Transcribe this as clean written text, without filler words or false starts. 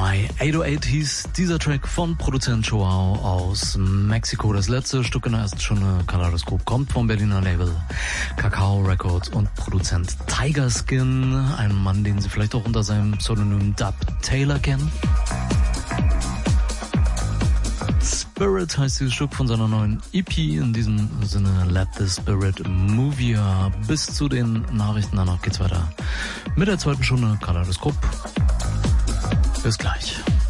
My 808 hieß dieser Track von Produzent Joao aus Mexiko. Das letzte Stück in der ersten Stunde Kaleidoskop kommt vom Berliner Label Kakao Records und Produzent Tiger Skin, ein Mann, den Sie vielleicht auch unter seinem Pseudonym Dub Taylor kennen. Spirit heißt dieses Stück von seiner neuen EP. In diesem Sinne, let the spirit move you. Bis zu den Nachrichten. Danach geht's weiter mit der zweiten Stunde Kaleidoskop. Bis gleich.